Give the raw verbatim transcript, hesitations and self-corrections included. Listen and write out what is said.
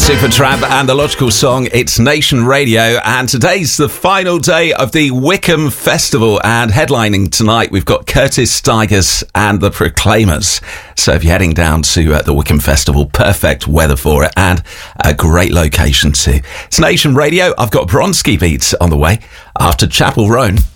Supertramp and the Logical Song, it's Nation Radio, and today's the final day of the Wickham Festival, and headlining tonight we've got Curtis Stigers and the Proclaimers. So if you're heading down to uh, the Wickham Festival, perfect weather for it and a great location too. It's Nation Radio. I've got Bronski Beats on the way after Chapel Roan.